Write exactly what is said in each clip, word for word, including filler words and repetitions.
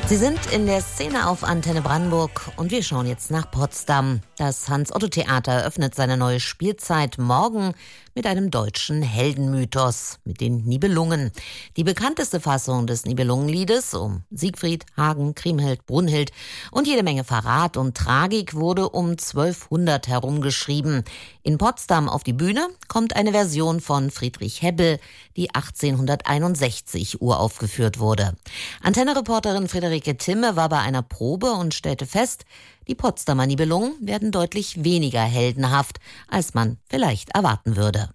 Sie sind in der Szene auf Antenne Brandenburg und wir schauen jetzt nach Potsdam. Das Hans-Otto-Theater eröffnet seine neue Spielzeit morgen mit einem deutschen Heldenmythos, mit den Nibelungen. Die bekannteste Fassung des Nibelungenliedes um Siegfried, Hagen, Kriemhild, Brunhild und jede Menge Verrat und Tragik wurde um zwölfhundert herum geschrieben. In Potsdam auf die Bühne kommt eine Version von Friedrich Hebbel, die achtzehnhunderteinundsechzig uraufgeführt wurde. Antenne-Reporterin Friederike Timme war bei einer Probe und stellte fest, die Potsdamer Nibelungen werden deutlich weniger heldenhaft, als man vielleicht erwarten würde.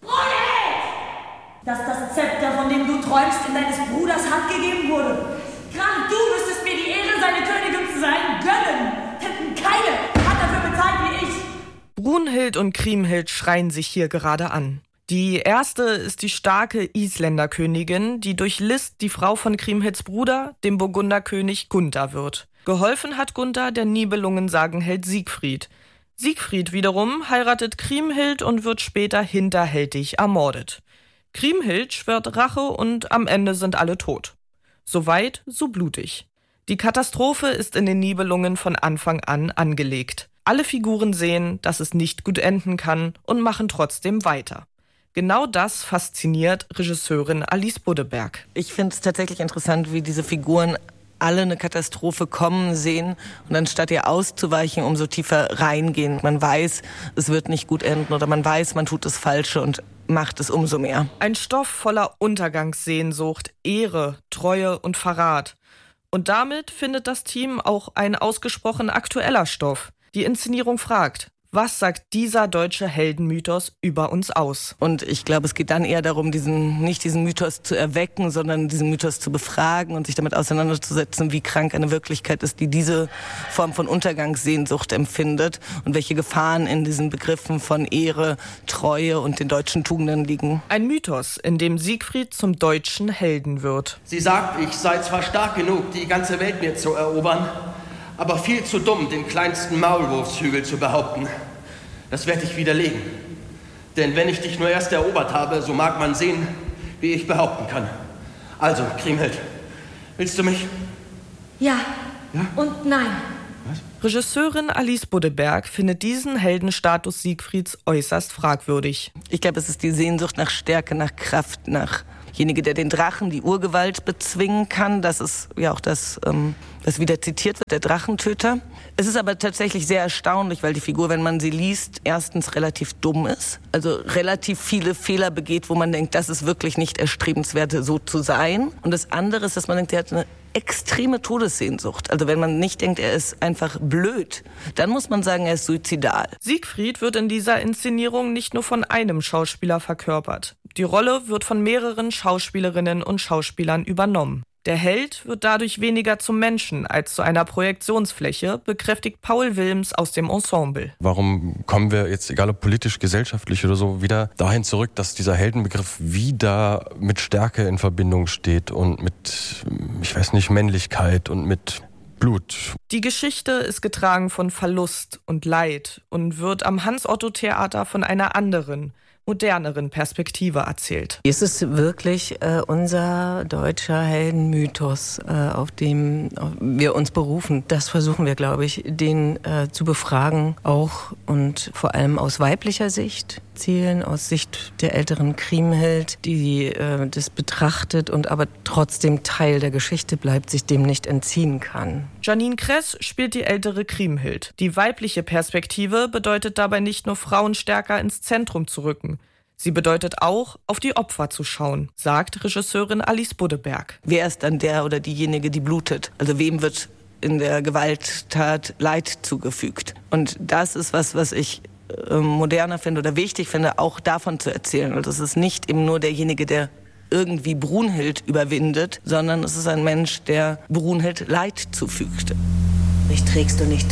Brunhild! Dass das Zepter, von dem du träumst, in deines Bruders Hand gegeben wurde. Gerade du müsstest mir die Ehre, seine Königin zu sein, gönnen. Denn keine hat dafür bezahlt wie ich. Brunhild und Kriemhild schreien sich hier gerade an. Die erste ist die starke Isländerkönigin, die durch List die Frau von Kriemhilds Bruder, dem Burgunderkönig Gunther, wird. Geholfen hat Gunther der Nibelungensagenheld Siegfried. Siegfried wiederum heiratet Kriemhild und wird später hinterhältig ermordet. Kriemhild schwört Rache und am Ende sind alle tot. So weit, so blutig. Die Katastrophe ist in den Nibelungen von Anfang an angelegt. Alle Figuren sehen, dass es nicht gut enden kann und machen trotzdem weiter. Genau das fasziniert Regisseurin Alice Buddeberg. Ich finde es tatsächlich interessant, wie diese Figuren alle eine Katastrophe kommen sehen und anstatt ihr auszuweichen, umso tiefer reingehen. Man weiß, es wird nicht gut enden oder man weiß, man tut das Falsche und macht es umso mehr. Ein Stoff voller Untergangssehnsucht, Ehre, Treue und Verrat. Und damit findet das Team auch ein ausgesprochen aktueller Stoff. Die Inszenierung fragt: Was sagt dieser deutsche Heldenmythos über uns aus? Und ich glaube, es geht dann eher darum, diesen, nicht diesen Mythos zu erwecken, sondern diesen Mythos zu befragen und sich damit auseinanderzusetzen, wie krank eine Wirklichkeit ist, die diese Form von Untergangssehnsucht empfindet und welche Gefahren in diesen Begriffen von Ehre, Treue und den deutschen Tugenden liegen. Ein Mythos, in dem Siegfried zum deutschen Helden wird. Sie sagt, ich sei zwar stark genug, die ganze Welt mir zu erobern, aber viel zu dumm, den kleinsten Maulwurfshügel zu behaupten. Das werde ich widerlegen. Denn wenn ich dich nur erst erobert habe, so mag man sehen, wie ich behaupten kann. Also, Kriemhild, willst du mich? Ja, ja? Und nein. Was? Regisseurin Alice Buddeberg findet diesen Heldenstatus Siegfrieds äußerst fragwürdig. Ich glaube, es ist die Sehnsucht nach Stärke, nach Kraft, nach derjenige, der den Drachen, die Urgewalt bezwingen kann. Das ist ja auch das, ähm, das wieder zitiert wird, der Drachentöter. Es ist aber tatsächlich sehr erstaunlich, weil die Figur, wenn man sie liest, erstens relativ dumm ist, also relativ viele Fehler begeht, wo man denkt, das ist wirklich nicht erstrebenswert, so zu sein. Und das andere ist, dass man denkt, er hat eine extreme Todessehnsucht. Also wenn man nicht denkt, er ist einfach blöd, dann muss man sagen, er ist suizidal. Siegfried wird in dieser Inszenierung nicht nur von einem Schauspieler verkörpert. Die Rolle wird von mehreren Schauspielerinnen und Schauspielern übernommen. Der Held wird dadurch weniger zum Menschen als zu einer Projektionsfläche, bekräftigt Paul Wilms aus dem Ensemble. Warum kommen wir jetzt, egal ob politisch, gesellschaftlich oder so, wieder dahin zurück, dass dieser Heldenbegriff wieder mit Stärke in Verbindung steht und mit, ich weiß nicht, Männlichkeit und mit Blut. Die Geschichte ist getragen von Verlust und Leid und wird am Hans-Otto-Theater von einer anderen, moderneren Perspektive erzählt. Es ist wirklich äh, unser deutscher Heldenmythos, äh, auf dem wir uns berufen. Das versuchen wir, glaube ich, den äh, zu befragen, auch und vor allem aus weiblicher Sicht. Zielen, aus Sicht der älteren Kriemhild, die äh, das betrachtet und aber trotzdem Teil der Geschichte bleibt, sich dem nicht entziehen kann. Janine Kress spielt die ältere Kriemhild. Die weibliche Perspektive bedeutet dabei nicht nur, Frauen stärker ins Zentrum zu rücken. Sie bedeutet auch, auf die Opfer zu schauen, sagt Regisseurin Alice Buddeberg. Wer ist dann der oder diejenige, die blutet? Also wem wird in der Gewalttat Leid zugefügt? Und das ist was, was ich moderner finde oder wichtig finde, auch davon zu erzählen. Also es ist nicht eben nur derjenige, der irgendwie Brunhild überwindet, sondern es ist ein Mensch, der Brunhild Leid zufügt. Mich trägst du nicht tot.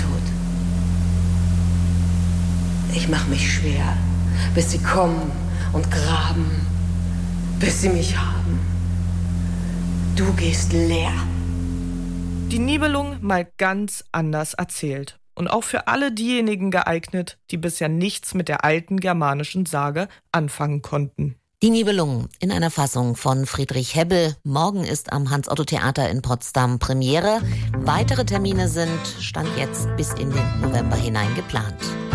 Ich mach mich schwer, bis sie kommen und graben, bis sie mich haben. Du gehst leer. Die Nibelung mal ganz anders erzählt. Und auch für alle diejenigen geeignet, die bisher nichts mit der alten germanischen Sage anfangen konnten. Die Nibelungen in einer Fassung von Friedrich Hebbel. Morgen ist am Hans-Otto-Theater in Potsdam Premiere. Weitere Termine sind Stand jetzt bis in den November hinein geplant.